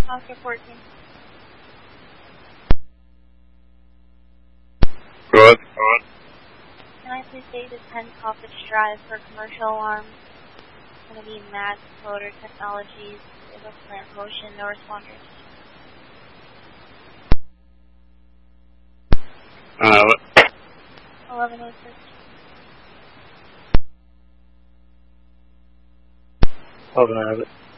House reporting. Good. Can I please take the 10 Coppage Drive for commercial alarm? It's going to be Max Motor Technologies. It was plant motion, no responders. What? 1106. Hold on, I have it.